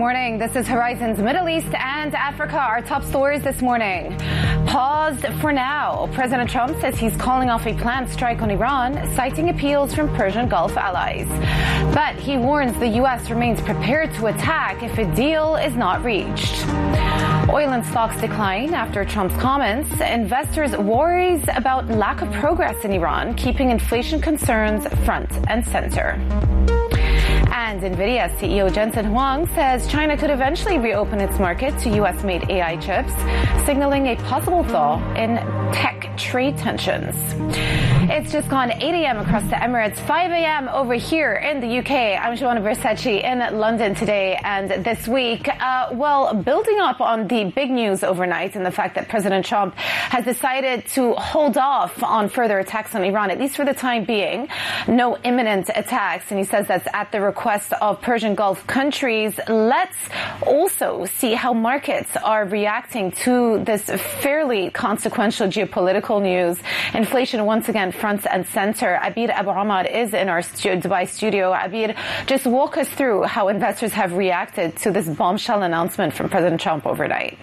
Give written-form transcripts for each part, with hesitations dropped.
morning. This is Horizon's Middle East and Africa. Our top stories this morning. Paused for now. President Trump says he's calling off a planned strike on Iran, citing appeals from Persian Gulf allies. But he warns the U.S. remains prepared to attack if a deal is not reached. Oil and stocks decline after Trump's comments. Investors worries about lack of progress in Iran, keeping inflation concerns front and center. And NVIDIA CEO Jensen Huang says China could eventually reopen its market to U.S.-made AI chips, signaling a possible thaw in tech trade tensions. It's just gone 8 a.m. across the Emirates, 5 a.m. over here in the UK. I'm Joanna Versace in London today and this week. Building up on the big news overnight and the fact that President Trump has decided to hold off on further attacks on Iran, at least for the time being. No imminent attacks, and he says that's at the request of Persian Gulf countries. Let's also see how markets are reacting to this fairly consequential geopolitical news. Inflation once again front and center. Abir Abu Ahmad is in our Dubai studio. Abir, just walk us through how investors have reacted to this bombshell announcement from President Trump overnight.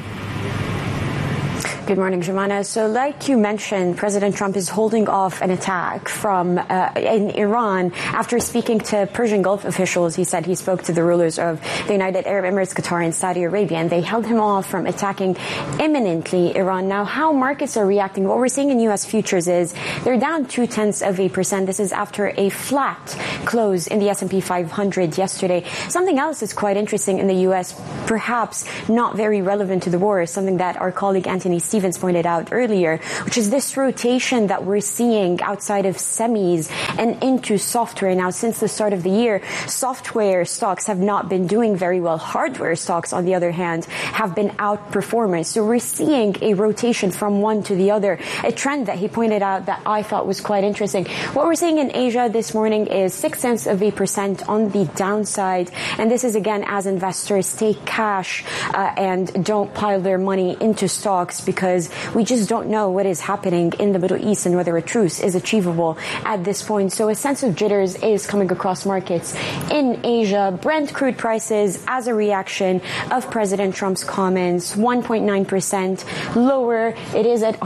Good morning, Jumana. So like you mentioned, President Trump is holding off an attack in Iran after speaking to Persian Gulf officials. He said he spoke to the rulers of the United Arab Emirates, Qatar, and Saudi Arabia, and they held him off from attacking imminently Iran. Now, how markets are reacting, what we're seeing in U.S. futures is they're down 0.2%. This is after a flat close in the S&P 500 yesterday. Something else is quite interesting in the U.S., perhaps not very relevant to the war, is something that our colleague Anthony Stevens pointed out earlier, which is this rotation that we're seeing outside of semis and into software. Now, since the start of the year, software stocks have not been doing very well. Hardware stocks, on the other hand, have been outperforming. So we're seeing a rotation from one to the other, a trend that he pointed out that I thought was quite interesting. What we're seeing in Asia this morning is 0.6% on the downside. And this is, again, as investors take cash and don't pile their money into stocks because we just don't know what is happening in the Middle East and whether a truce is achievable at this point. So a sense of jitters is coming across markets in Asia. Brent crude prices, as a reaction of President Trump's comments, 1.9% lower. It is at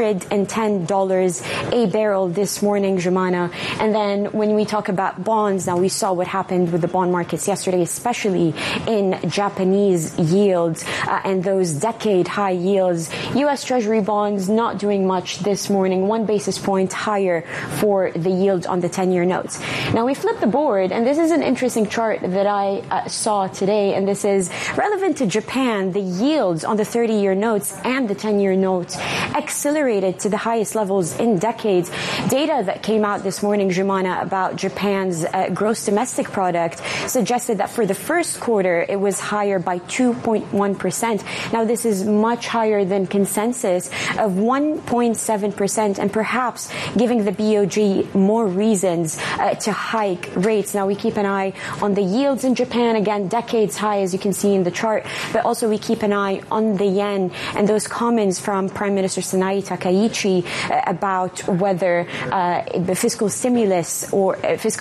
$110 a barrel this morning, Jumana. And then when we talk about bonds, now we saw what happened with the bond markets yesterday, especially in Japanese yields and those decade high yields. U.S. Treasury bonds not doing much this morning, 1 basis point higher for the yield on the 10-year notes. Now we flip the board, and this is an interesting chart that I saw today, and this is relevant to Japan. The yields on the 30-year notes and the 10-year notes accelerated to the highest levels in decades. Data that came out this morning, Jumana, about Japan's gross domestic product suggested that for the first quarter, it was higher by 2.1%. Now this is much higher than consensus of 1.7%, and perhaps giving the BOJ more reasons to hike rates. Now we keep an eye on the yields in Japan, again decades high as you can see in the chart, but also we keep an eye on the yen and those comments from Prime Minister Sanae Takaichi about whether the fiscal stimulus or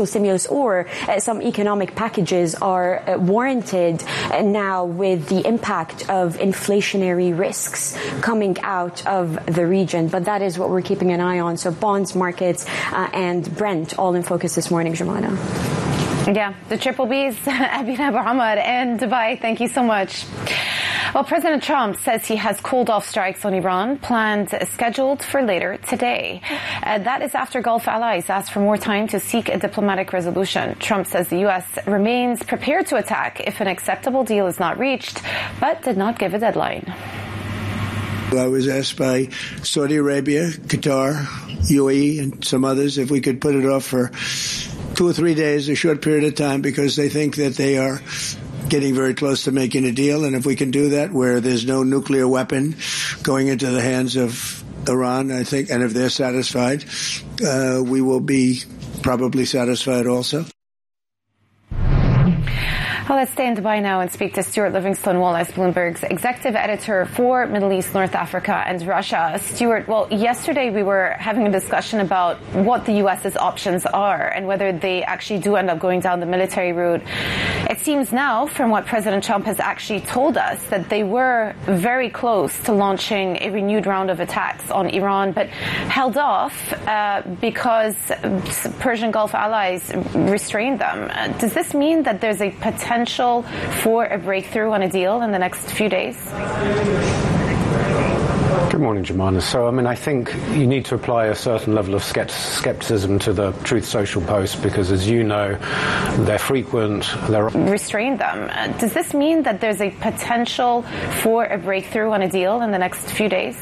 some economic packages are warranted now with the impact of inflationary risks coming out of the region. But that is what we're keeping an eye on. So bonds, markets, and Brent all in focus this morning, Jumana. Yeah, the triple Bs, Abir Abu Ahmad and Dubai. Thank you so much. Well, President Trump says he has called off strikes on Iran, scheduled for later today. That is after Gulf allies asked for more time to seek a diplomatic resolution. Trump says the U.S. remains prepared to attack if an acceptable deal is not reached, but did not give a deadline. I was asked by Saudi Arabia, Qatar, UAE, and some others if we could put it off for 2 or 3 days, a short period of time, because they think that they are getting very close to making a deal. And if we can do that where there's no nuclear weapon going into the hands of Iran, I think, and if they're satisfied, we will be probably satisfied also. Well, let's stay in Dubai now and speak to Stuart Livingston Wallace, Bloomberg's executive editor for Middle East, North Africa and Russia. Stuart, well, yesterday we were having a discussion about what the U.S.'s options are and whether they actually do end up going down the military route. It seems now, from what President Trump has actually told us, that they were very close to launching a renewed round of attacks on Iran, but held off because Persian Gulf allies restrained them. Does this mean that there's a potential for a breakthrough on a deal in the next few days? Good morning, Jemima. So, I think you need to apply a certain level of skepticism to the Truth Social posts because, as you know, they're frequent. They're restrained them. Does this mean that there's a potential for a breakthrough on a deal in the next few days?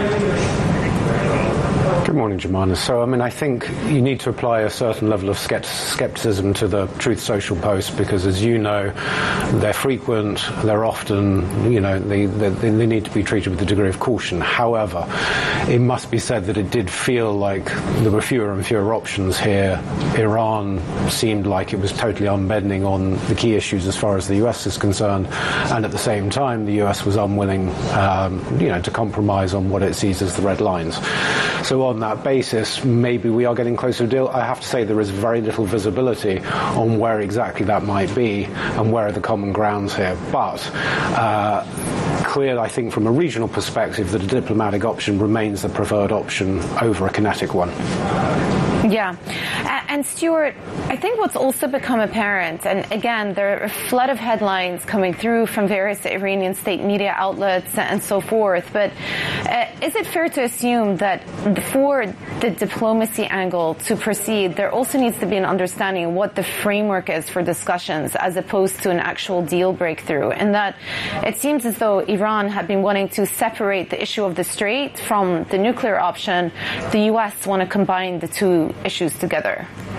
Good morning, Jemima. So, I think you need to apply a certain level of skepticism to the Truth Social posts because, as you know, they're frequent. They're often, they need to be treated with a degree of caution. However, it must be said that it did feel like there were fewer and fewer options here. Iran seemed like it was totally unbending on the key issues as far as the US is concerned, and at the same time, the US was unwilling, to compromise on what it sees as the red lines. So on that basis, maybe we are getting closer to a deal. I have to say there is very little visibility on where exactly that might be and where are the common grounds here. But clear, I think, from a regional perspective, that a diplomatic option remains the preferred option over a kinetic one. Yeah. And Stuart, I think what's also become apparent, and again, there are a flood of headlines coming through from various Iranian state media outlets and so forth, but is it fair to assume that for the diplomacy angle to proceed, there also needs to be an understanding of what the framework is for discussions as opposed to an actual deal breakthrough, and that it seems as though Iran had been wanting to separate the issue of the Strait from the nuclear option. The U.S. want to combine the two issues together.